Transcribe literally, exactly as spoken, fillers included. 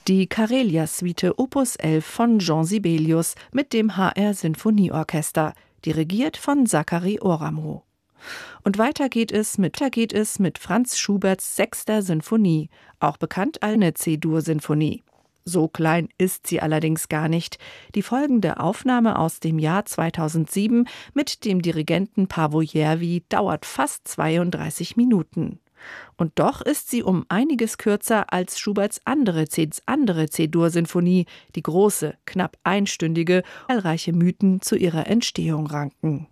Die Karelia-Suite Opus elf von Jean Sibelius mit dem H R Sinfonieorchester, dirigiert von Sakari Oramo. Und weiter geht es mit, weiter geht es mit Franz Schuberts sechster Sinfonie, auch bekannt als eine C-Dur-Sinfonie. So klein ist sie allerdings gar nicht. Die folgende Aufnahme aus dem Jahr zweitausendsieben mit dem Dirigenten Paavo Järvi dauert fast zweiunddreißig Minuten. Und doch ist sie um einiges kürzer als Schuberts andere C-Dur-Sinfonie, die große, knapp einstündige, zahlreiche Mythen zu ihrer Entstehung ranken.